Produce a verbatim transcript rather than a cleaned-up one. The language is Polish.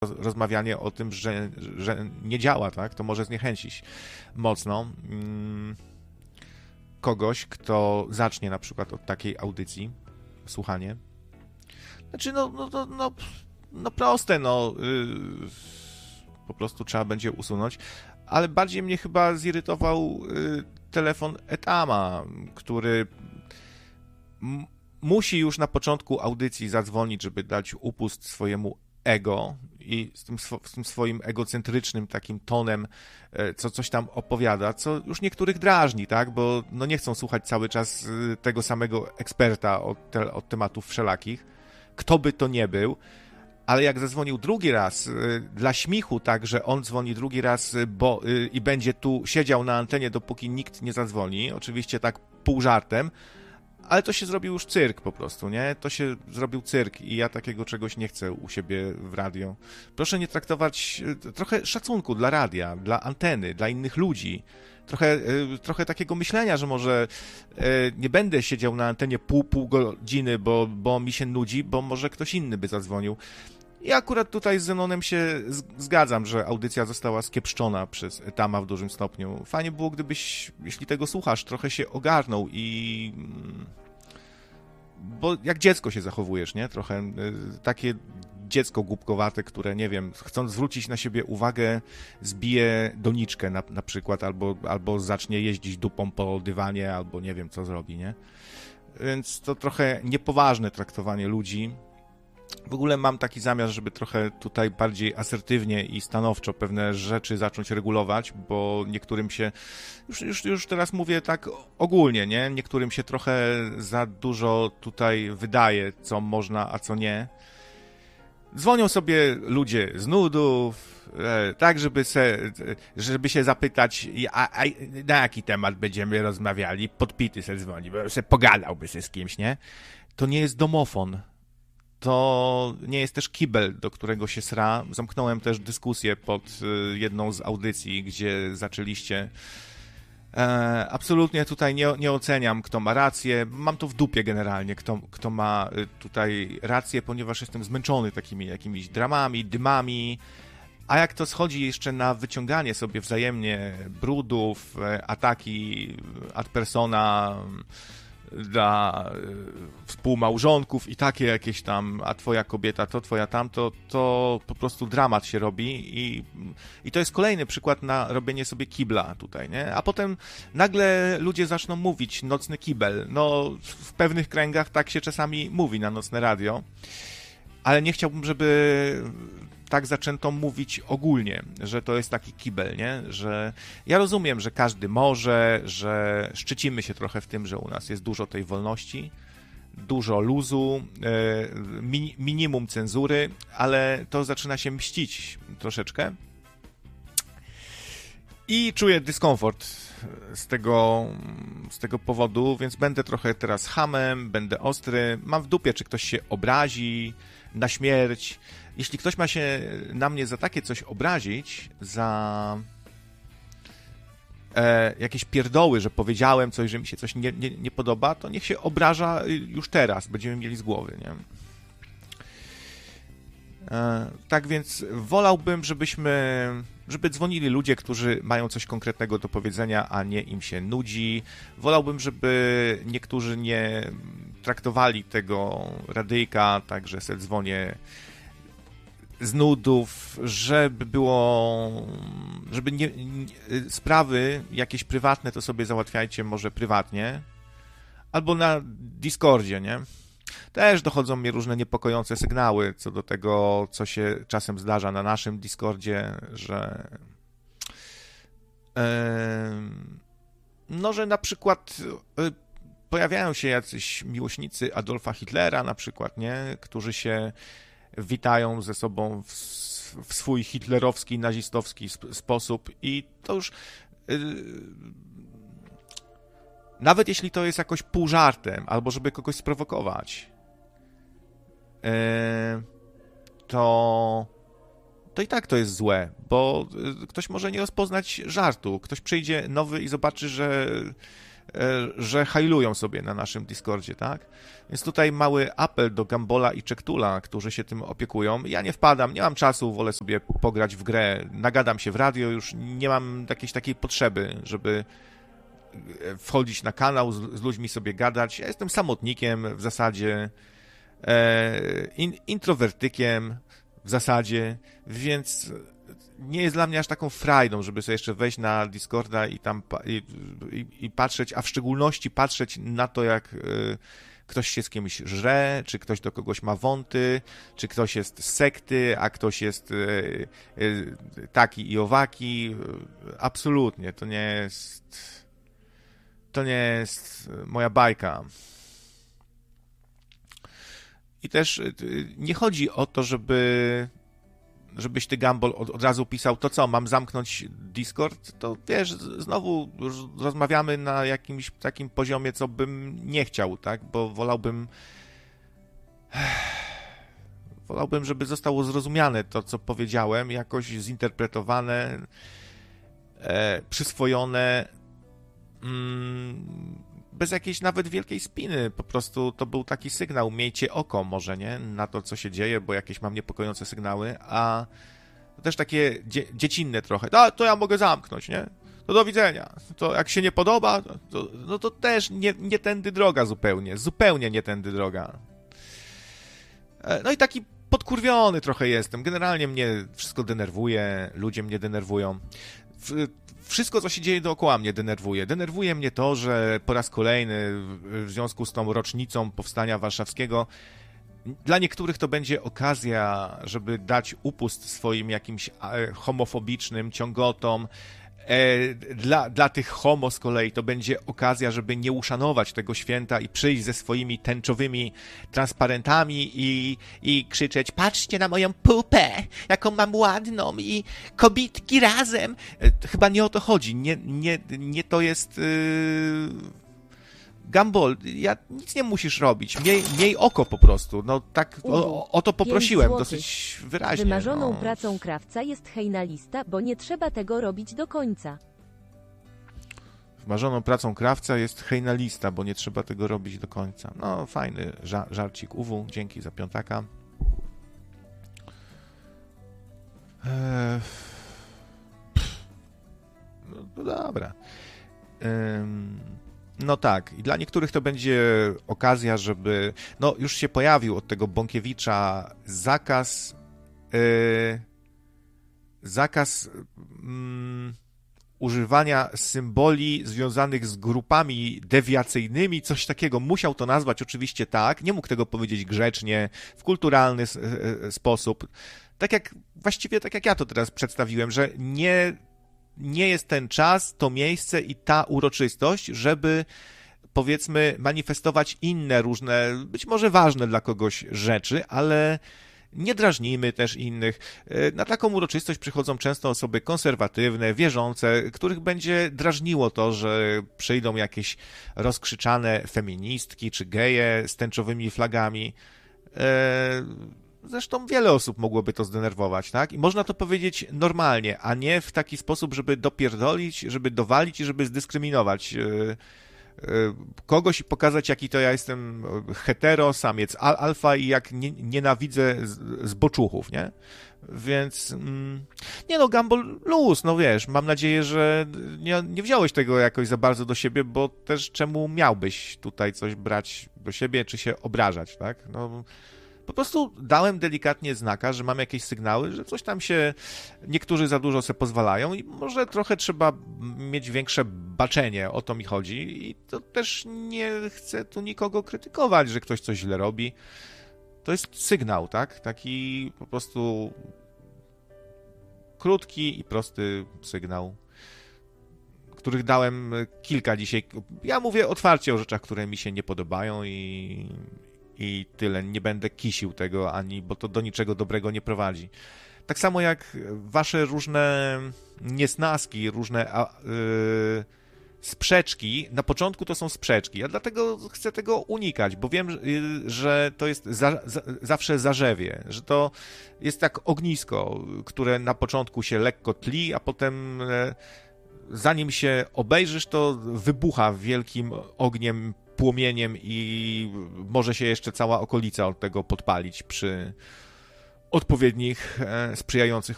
rozmawianie o tym, że, że nie działa, tak? To może zniechęcić mocno mm, kogoś, kto zacznie na przykład od takiej audycji, słuchanie. Znaczy, no, no, no, no, no proste, no yy, po prostu trzeba będzie usunąć, ale bardziej mnie chyba zirytował yy, telefon Etama, który m- musi już na początku audycji zadzwonić, żeby dać upust swojemu ego i z tym, swo- z tym swoim egocentrycznym takim tonem, co coś tam opowiada, co już niektórych drażni, tak, bo no nie chcą słuchać cały czas tego samego eksperta od, te- od tematów wszelakich, kto by to nie był, ale jak zadzwonił drugi raz dla śmichu, tak, że on dzwoni drugi raz bo, i będzie tu siedział na antenie, dopóki nikt nie zadzwoni, oczywiście tak pół żartem, ale to się zrobił już cyrk po prostu, nie? To się zrobił cyrk i ja takiego czegoś nie chcę u siebie w radio. Proszę nie traktować trochę szacunku dla radia, dla anteny, dla innych ludzi. Trochę, trochę takiego myślenia, że może nie będę siedział na antenie pół, pół godziny, bo, bo mi się nudzi, bo może ktoś inny by zadzwonił. I akurat tutaj z Zenonem się zgadzam, że audycja została skiepszczona przez Etama w dużym stopniu. Fajnie było, gdybyś, jeśli tego słuchasz, trochę się ogarnął i... Bo jak dziecko się zachowujesz, nie? Trochę takie dziecko głupkowate, które, nie wiem, chcąc zwrócić na siebie uwagę, zbije doniczkę na, na przykład, albo, albo zacznie jeździć dupą po dywanie, albo nie wiem, co zrobi, nie? Więc to trochę niepoważne traktowanie ludzi. W ogóle mam taki zamiar, żeby trochę tutaj bardziej asertywnie i stanowczo pewne rzeczy zacząć regulować, bo niektórym się, już, już, już teraz mówię tak ogólnie, nie? Niektórym się trochę za dużo tutaj wydaje, co można, a co nie. Dzwonią sobie ludzie z nudów, e, tak, żeby, se, żeby się zapytać, a, a na jaki temat będziemy rozmawiali, podpity se dzwoni, bo se pogadałby se z kimś, nie? To nie jest domofon. To nie jest też kibel, do którego się sra. Zamknąłem też dyskusję pod jedną z audycji, gdzie zaczęliście. E, absolutnie tutaj nie, nie oceniam, kto ma rację. Mam to w dupie generalnie, kto, kto ma tutaj rację, ponieważ jestem zmęczony takimi jakimiś dramami, dymami. A jak to schodzi jeszcze na wyciąganie sobie wzajemnie brudów, ataki ad persona dla współmałżonków i takie jakieś tam, a twoja kobieta to, twoja tamto, to po prostu dramat się robi i, i to jest kolejny przykład na robienie sobie kibla tutaj, nie? A potem nagle ludzie zaczną mówić nocny kibel. No, w pewnych kręgach tak się czasami mówi na nocne radio, ale nie chciałbym, żeby tak zaczęto mówić ogólnie, że to jest taki kibel, nie? Że ja rozumiem, że każdy może, że szczycimy się trochę w tym, że u nas jest dużo tej wolności, dużo luzu, mi, minimum cenzury, ale to zaczyna się mścić troszeczkę i czuję dyskomfort z tego, z tego powodu, więc będę trochę teraz chamem, będę ostry, mam w dupie, czy ktoś się obrazi na śmierć. Jeśli ktoś ma się na mnie za takie coś obrazić, za e, jakieś pierdoły, że powiedziałem coś, że mi się coś nie, nie, nie podoba, to niech się obraża już teraz, będziemy mieli z głowy, nie? E, tak więc wolałbym, żebyśmy, żeby dzwonili ludzie, którzy mają coś konkretnego do powiedzenia, a nie im się nudzi. Wolałbym, żeby niektórzy nie traktowali tego radyjka, tak, że se dzwonię z nudów, żeby było, żeby nie, nie, sprawy jakieś prywatne to sobie załatwiajcie może prywatnie, albo na Discordzie, nie? Też dochodzą mi różne niepokojące sygnały co do tego, co się czasem zdarza na naszym Discordzie, że yy, no, że na przykład yy, pojawiają się jacyś miłośnicy Adolfa Hitlera na przykład, nie? Którzy się witają ze sobą w, w swój hitlerowski, nazistowski sp- sposób i to już yy, nawet jeśli to jest jakoś pół żartem, albo żeby kogoś sprowokować, yy, to to i tak to jest złe, bo ktoś może nie rozpoznać żartu. Ktoś przyjdzie nowy i zobaczy, że że hajlują sobie na naszym Discordzie, tak? Więc tutaj mały apel do Gambola i Czektula, którzy się tym opiekują. Ja nie wpadam, nie mam czasu, wolę sobie pograć w grę, nagadam się w radio, już nie mam jakiejś takiej potrzeby, żeby wchodzić na kanał, z, z ludźmi sobie gadać. Ja jestem samotnikiem w zasadzie, e, in, introwertykiem w zasadzie, więc nie jest dla mnie aż taką frajdą, żeby sobie jeszcze wejść na Discorda i tam pa, i, i, i patrzeć, a w szczególności patrzeć na to, jak y, ktoś się z kimś żre, czy ktoś do kogoś ma wąty, czy ktoś jest z sekty, a ktoś jest y, y, taki i owaki. Absolutnie, to nie jest to nie jest moja bajka. I też y, nie chodzi o to, żeby żebyś ty, Gumball, od, od razu pisał, to co, mam zamknąć Discord? To wiesz, znowu rozmawiamy na jakimś takim poziomie, co bym nie chciał, tak? Bo wolałbym wolałbym, żeby zostało zrozumiane to, co powiedziałem, jakoś zinterpretowane, e, przyswojone, mm, bez jakiejś nawet wielkiej spiny. Po prostu to był taki sygnał, miejcie oko może, nie? Na to, co się dzieje, bo jakieś mam niepokojące sygnały, a to też takie dzie dziecinne trochę. No, to ja mogę zamknąć, nie? To do widzenia. To jak się nie podoba, to, to, no to też nie, nie tędy droga zupełnie. Zupełnie nie tędy droga. No i taki podkurwiony trochę jestem. Generalnie mnie wszystko denerwuje, ludzie mnie denerwują. Wszystko, co się dzieje dookoła, mnie denerwuje. Denerwuje mnie to, że po raz kolejny w związku z tą rocznicą Powstania Warszawskiego dla niektórych to będzie okazja, żeby dać upust swoim jakimś homofobicznym ciągotom. Dla, dla tych homo z kolei to będzie okazja, żeby nie uszanować tego święta i przyjść ze swoimi tęczowymi transparentami i, i krzyczeć: patrzcie na moją pupę, jaką mam ładną, i kobitki razem. Chyba nie o to chodzi, nie, nie, nie to jest... Yy... Gumball, ja, nic nie musisz robić, miej, miej oko po prostu, no tak o, o to poprosiłem dosyć wyraźnie. Wymarzoną no. pracą krawca jest hejnalista, bo nie trzeba tego robić do końca. Wymarzoną pracą krawca jest hejnalista, bo nie trzeba tego robić do końca. No, fajny ża żarcik U W, dzięki za piątaka. Eee... No, no dobra. Ehm... No tak, i dla niektórych to będzie okazja, żeby... No, już się pojawił od tego Bąkiewicza zakaz... Yy, zakaz yy, używania symboli związanych z grupami dewiacyjnymi, coś takiego. Musiał to nazwać oczywiście tak, nie mógł tego powiedzieć grzecznie, w kulturalny yy, sposób. Tak jak, właściwie tak jak ja to teraz przedstawiłem, że nie... nie jest ten czas, to miejsce i ta uroczystość, żeby, powiedzmy, manifestować inne różne, być może ważne dla kogoś rzeczy, ale nie drażnijmy też innych. Na taką uroczystość przychodzą często osoby konserwatywne, wierzące, których będzie drażniło to, że przyjdą jakieś rozkrzyczane feministki czy geje z tęczowymi flagami. Zresztą wiele osób mogłoby to zdenerwować, tak? I można to powiedzieć normalnie, a nie w taki sposób, żeby dopierdolić, żeby dowalić i żeby zdyskryminować yy, yy, kogoś i pokazać, jaki to ja jestem hetero, samiec al alfa i jak nie, nienawidzę zboczuchów, nie? Więc mm, nie no, Gumball, luz, no wiesz, mam nadzieję, że nie, nie wziąłeś tego jakoś za bardzo do siebie, bo też czemu miałbyś tutaj coś brać do siebie, czy się obrażać, tak? No... Po prostu dałem delikatnie znaka, że mam jakieś sygnały, że coś tam się niektórzy za dużo sobie pozwalają i może trochę trzeba mieć większe baczenie, o to mi chodzi. I to też nie chcę tu nikogo krytykować, że ktoś coś źle robi. To jest sygnał, tak? Taki po prostu krótki i prosty sygnał, których dałem kilka dzisiaj. Ja mówię otwarcie o rzeczach, które mi się nie podobają i... i tyle. Nie będę kisił tego ani, bo to do niczego dobrego nie prowadzi. Tak samo jak wasze różne niesnaski, różne yy, sprzeczki, na początku to są sprzeczki. Ja dlatego chcę tego unikać, bo wiem, yy, że to jest za, za, zawsze zarzewie, że to jest jak ognisko, które na początku się lekko tli, a potem yy, zanim się obejrzysz, to wybucha wielkim ogniem, płomieniem i może się jeszcze cała okolica od tego podpalić przy odpowiednich, sprzyjających